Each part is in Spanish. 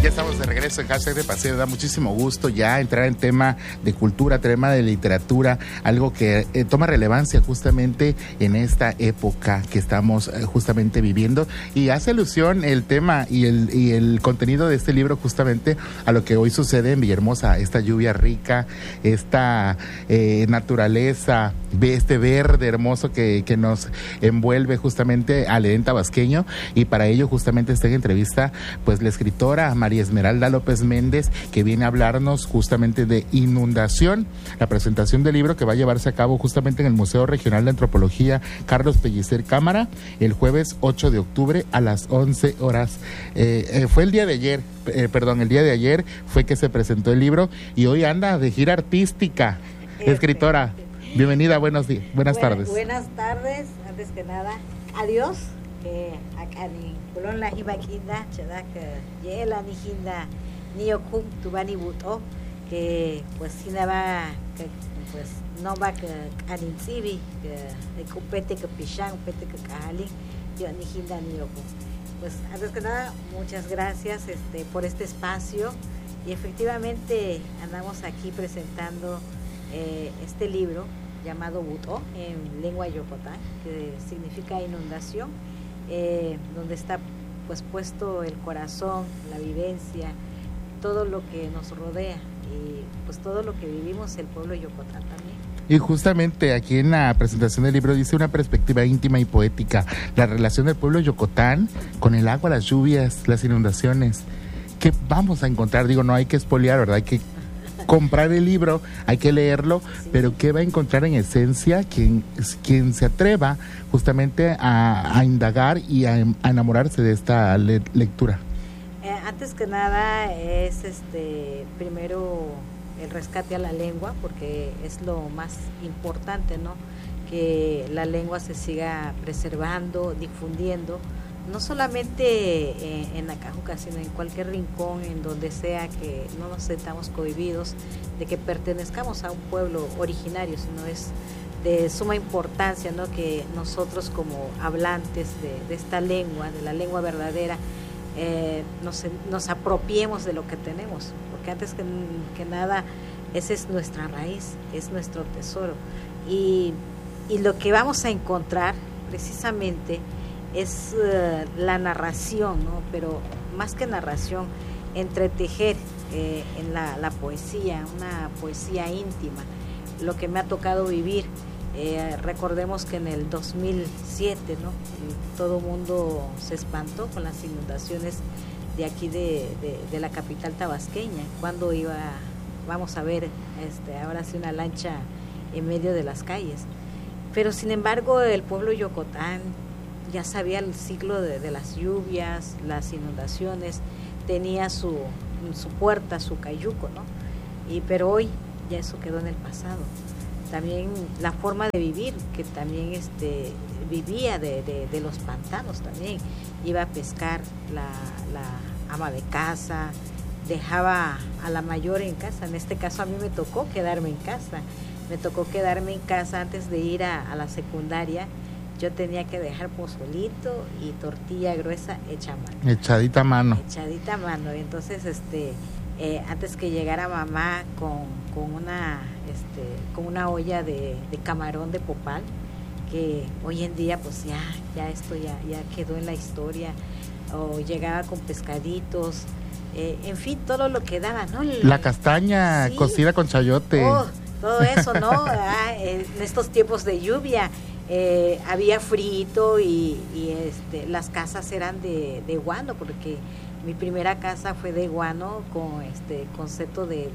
Ya estamos de regreso en Hashtag de Paseo. Da muchísimo gusto ya entrar en tema de cultura, tema de literatura, algo que toma relevancia justamente en esta época que estamos justamente viviendo, y hace alusión el tema y el contenido de este libro justamente a lo que hoy sucede en Villahermosa, esta lluvia rica, esta naturaleza, este verde hermoso que nos envuelve justamente al Edén tabasqueño. Y para ello justamente está en entrevista pues la escritora María Esmeralda López Méndez, que viene a hablarnos justamente de Inundación, la presentación del libro que va a llevarse a cabo justamente en el Museo Regional de Antropología Carlos Pellicer Cámara el jueves 8 de octubre a las 11 horas. Fue el día de ayer, el día de ayer fue que se presentó el libro y hoy anda de gira artística. Escritora, bienvenida, buenas tardes. Buenas tardes, antes que nada, adiós. Akani kulon la hibakinda chadak yela ni hinda ni okum tubani buto que pues sinaba que pues no va que aninsibi que cupete que pichán pete que cali yo ni hinda ni okum. Pues antes que nada, muchas gracias por este espacio, y efectivamente andamos aquí presentando este libro llamado Buto en lengua yocotán, que significa inundación, donde está pues puesto el corazón, la vivencia, todo lo que nos rodea y pues todo lo que vivimos el pueblo de Yocotán también. Y justamente aquí en la presentación del libro dice una perspectiva íntima y poética, la relación del pueblo de Yocotán con el agua, las lluvias, las inundaciones. ¿Qué vamos a encontrar? Digo, no hay que espolear, ¿verdad? Hay que comprar el libro, hay que leerlo, sí. Pero ¿qué va a encontrar en esencia quien se atreva justamente a indagar y a enamorarse de esta lectura? Antes que nada es primero el rescate a la lengua, porque es lo más importante, ¿no? Que la lengua se siga preservando, difundiendo, no solamente en Acajuca, sino en cualquier rincón, en donde sea que no nos sentamos cohibidos de que pertenezcamos a un pueblo originario, sino es de suma importancia, ¿no? Que nosotros como hablantes de esta lengua, de la lengua verdadera, nos apropiemos de lo que tenemos, porque antes que nada esa es nuestra raíz, es nuestro tesoro, y lo que vamos a encontrar precisamente es la narración, ¿no? Pero más que narración, entretejer en la poesía, una poesía íntima, lo que me ha tocado vivir. Recordemos que en el 2007, ¿no? Todo el mundo se espantó con las inundaciones de aquí de la capital tabasqueña, cuando vamos a ver ahora sí una lancha en medio de las calles. Pero sin embargo el pueblo Yocotán ya sabía el ciclo de las lluvias, las inundaciones, tenía su puerta, su cayuco, ¿no? Pero hoy ya eso quedó en el pasado. También la forma de vivir, que también vivía de los pantanos también, iba a pescar la ama de casa, dejaba a la mayor en casa. En este caso a mí me tocó quedarme en casa antes de ir a la secundaria. Yo tenía que dejar pozolito y tortilla gruesa hecha a mano. Echadita a mano. Entonces, antes que llegara mamá con una olla de camarón de popal, que hoy en día pues ya esto ya quedó en la historia, o llegaba con pescaditos, en fin, todo lo que daba, ¿no? La castaña, sí, cocida con chayote. Todo eso, ¿no? En estos tiempos de lluvia. Había frito y las casas eran de guano, porque mi primera casa fue de guano con concepto de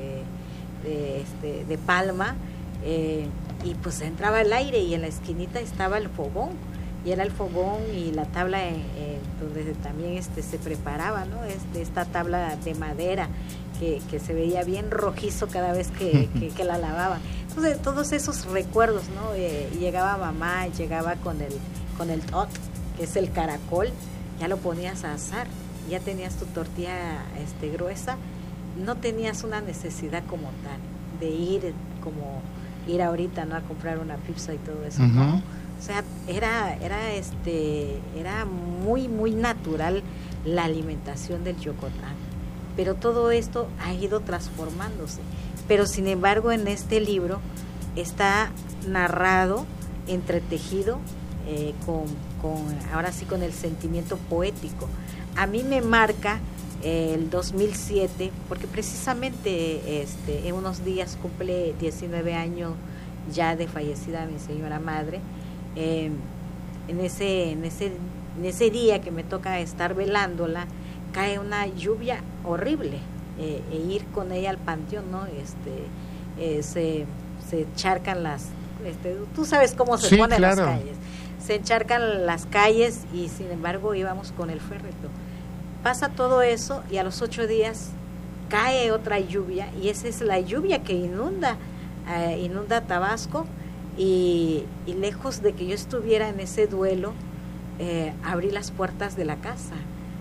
palma, y pues entraba el aire y en la esquinita estaba el fogón, y era el fogón y la tabla donde también se preparaba, ¿no? Esta tabla de madera que se veía bien rojizo cada vez que la lavaba. Entonces, todos esos recuerdos, ¿no? Llegaba mamá, llegaba con el tot, que es el caracol, ya lo ponías a asar, ya tenías tu tortilla gruesa, no tenías una necesidad como tal de ir ahorita, ¿no? A comprar una pizza y todo eso, ¿no? O sea, era muy, muy natural la alimentación del Yocotán. pero todo esto ha ido transformándose. Pero sin embargo en este libro está narrado, entretejido, ahora sí con el sentimiento poético. A mí me marca el 2007, porque precisamente en unos días cumple 19 años ya de fallecida mi señora madre. En ese día que me toca estar velándola, cae una lluvia horrible, e ir con ella al panteón, ¿no? Se encharcan tú sabes cómo se ponen claro. las calles, se encharcan las calles, y sin embargo íbamos con el féretro. Pasa todo eso y a los 8 días cae otra lluvia, y esa es la lluvia que inunda Tabasco, y lejos de que yo estuviera en ese duelo, abrí las puertas de la casa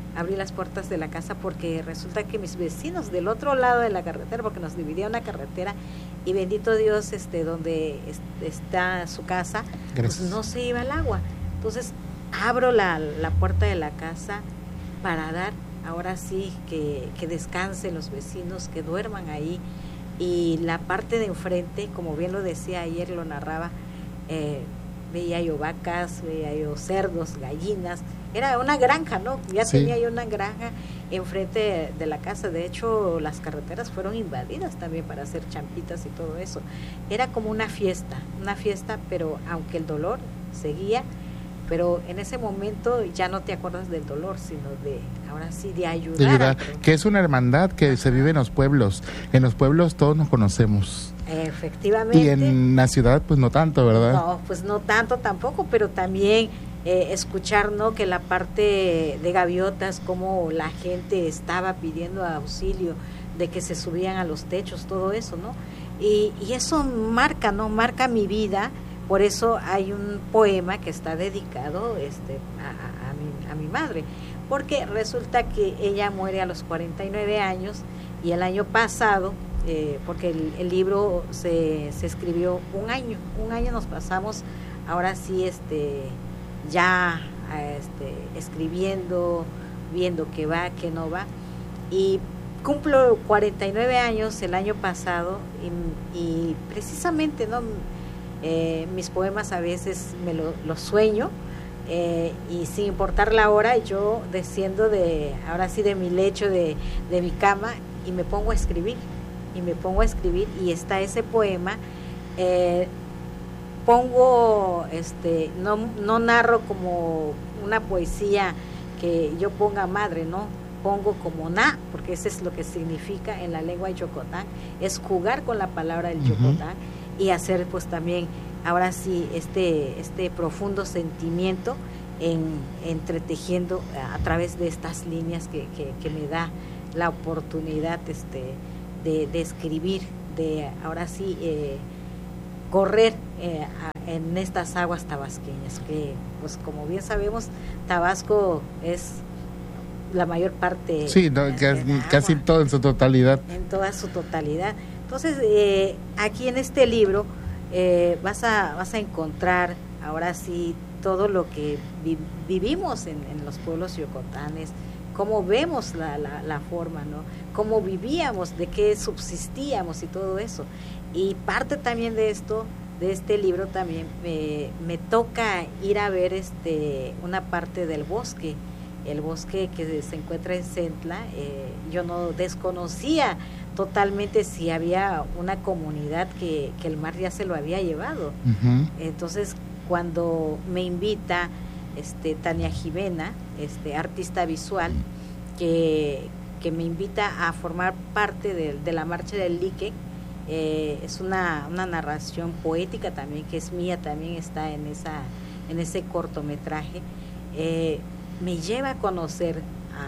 porque resulta que mis vecinos del otro lado de la carretera, porque nos dividía una carretera, y bendito Dios, donde está su casa, pues no se iba el agua. Entonces abro la puerta de la casa para dar, ahora sí, que descansen los vecinos, que duerman ahí. Y la parte de enfrente, como bien lo decía ayer, lo narraba, veía yo vacas, veía yo cerdos, gallinas. Era una granja, ¿no? Ya tenía yo una granja enfrente de la casa. De hecho, las carreteras fueron invadidas también para hacer champitas y todo eso. Era como una fiesta, pero aunque el dolor seguía, pero en ese momento ya no te acuerdas del dolor, sino ahora sí, de ayudar. Que es una hermandad que se vive en los pueblos. En los pueblos todos nos conocemos. Efectivamente. Y en la ciudad, pues no tanto, ¿verdad? No, pues no tanto tampoco, pero también escuchar, ¿no?, que la parte de Gaviotas, como la gente estaba pidiendo auxilio, de que se subían a los techos, todo eso, ¿no? Y eso marca mi vida. Por eso hay un poema que está dedicado a mi madre, porque resulta que ella muere a los 49 años, y el año pasado, porque el libro se escribió un año nos pasamos, ahora sí, ya escribiendo, viendo qué va, qué no va, y cumplo 49 años el año pasado, y precisamente, ¿no?, mis poemas a veces los sueño, y sin importar la hora, yo desciendo ahora sí, de mi lecho, de mi cama, y me pongo a escribir, y está ese poema. Pongo, no narro como una poesía que yo ponga madre, no, pongo como porque eso es lo que significa en la lengua yocotán, es jugar con la palabra del yocotán, y hacer pues también, ahora sí, este profundo sentimiento entretejiendo a través de estas líneas que me da la oportunidad de escribir, de ahora sí correr en estas aguas tabasqueñas, que pues como bien sabemos, Tabasco es la mayor parte, casi todo en su totalidad, en toda su totalidad. Entonces aquí en este libro vas a encontrar ahora sí todo lo que vivimos en los pueblos yocotanes, cómo vemos la forma, ¿no?, cómo vivíamos, de qué subsistíamos y todo eso. Y parte también de este libro también me toca ir a ver una parte del bosque, el bosque que se encuentra en Centla. Yo no desconocía totalmente si había una comunidad que el mar ya se lo había llevado. Entonces cuando me invita Tania Jimena, artista visual, que me invita a formar parte de la marcha del Lique, es una narración poética también, que es mía, también está en ese cortometraje. Me lleva a conocer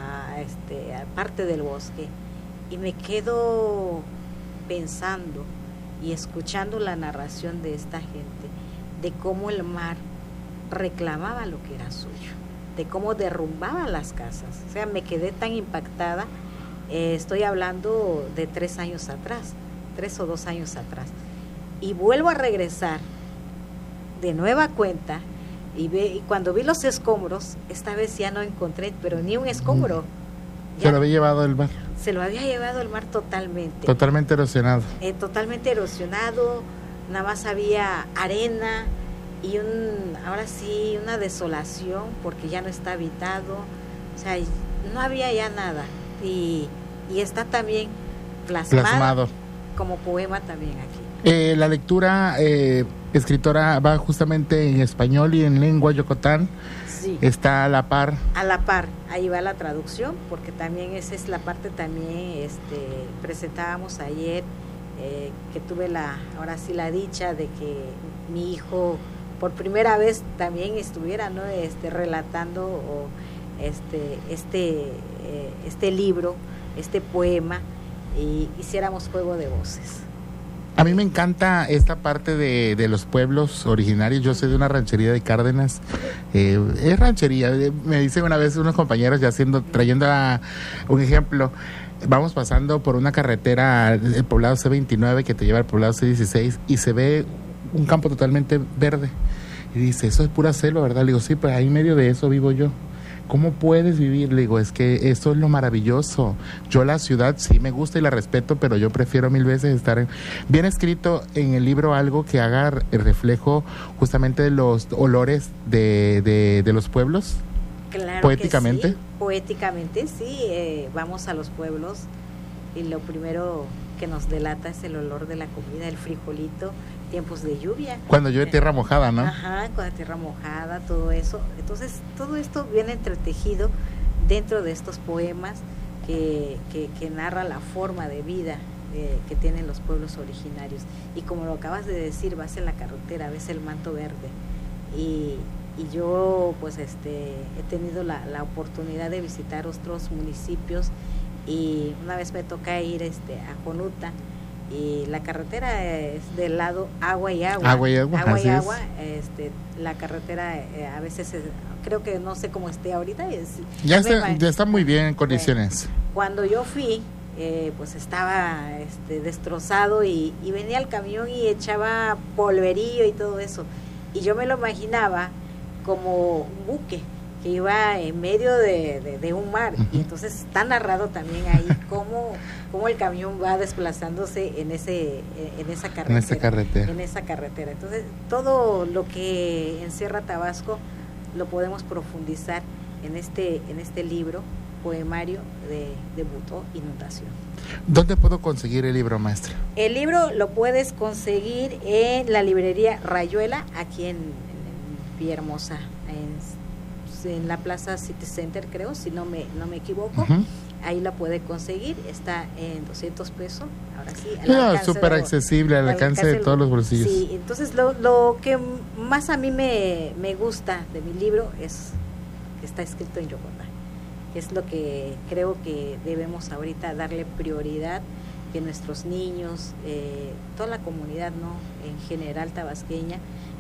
a parte del bosque, y me quedo pensando y escuchando la narración de esta gente, de cómo el mar reclamaba lo que era suyo, de cómo derrumbaba las casas. O sea, me quedé tan impactada. Estoy hablando de 3 años atrás, 3 o 2 años atrás, y vuelvo a regresar de nueva cuenta, y cuando vi los escombros, esta vez ya no encontré, pero ni un escombro. Se lo había llevado el mar. se lo había llevado el mar totalmente. Totalmente erosionado. Totalmente erosionado, nada más había arena y ahora sí, una desolación porque ya no está habitado, o sea, no había ya nada. Y está también plasmado como poema también aquí. La lectura escritora va justamente en español y en lengua yocotán. Sí. Está a la par. A la par, ahí va la traducción, porque también esa es la parte también presentábamos ayer, que tuve ahora sí la dicha de que mi hijo por primera vez también estuviera, ¿no? Relatando este libro, este poema, y hiciéramos juego de voces. A mí me encanta esta parte de los pueblos originarios. Yo soy de una ranchería de Cárdenas. Es ranchería. Me dicen una vez unos compañeros, trayendo un ejemplo. Vamos pasando por una carretera, el poblado C29, que te lleva al poblado C16, y se ve un campo totalmente verde. Y dice, eso es pura selva, ¿verdad? Le digo, sí, pues ahí en medio de eso vivo yo. ¿Cómo puedes vivir? Le digo, es que eso es lo maravilloso. Yo la ciudad sí me gusta y la respeto, pero yo prefiero mil veces estar bien escrito en el libro algo que haga el reflejo justamente de los olores de los pueblos. Claro, poéticamente. Que sí. Poéticamente, sí. Vamos a los pueblos y lo primero que nos delata es el olor de la comida, el frijolito, tiempos de lluvia. Cuando llueve tierra mojada, ¿no? Ajá, cuando tierra mojada, todo eso. Entonces, todo esto viene entretejido dentro de estos poemas que narra la forma de vida que tienen los pueblos originarios. Y como lo acabas de decir, vas en la carretera, ves el manto verde. Y yo, pues, he tenido la oportunidad de visitar otros municipios, y una vez me toca ir a Jonuta, y la carretera es del lado agua y agua. Agua y agua. Agua y agua. La carretera a veces creo que no sé cómo esté ahorita. Ya está muy bien en condiciones. Cuando yo fui, pues estaba destrozado, y venía el camión y echaba polverillo y todo eso. Y yo me lo imaginaba como un buque que iba en medio de un mar. Uh-huh. Y entonces está narrado también ahí cómo el camión va desplazándose en esa carretera. Entonces, todo lo que encierra Tabasco lo podemos profundizar en este libro poemario de Butó, Inundación. ¿Dónde puedo conseguir el libro, maestra? El libro lo puedes conseguir en la librería Rayuela, aquí en Villahermosa, en la Plaza City Center, creo, si no me equivoco. Uh-huh. Ahí la puede conseguir, está en $200, ahora sí. Súper accesible, al alcance de todos los bolsillos. Sí, entonces lo que más a mí me gusta de mi libro es que está escrito en Yocotá, que es lo que creo que debemos ahorita darle prioridad, que nuestros niños, toda la comunidad, ¿no?, en general tabasqueña,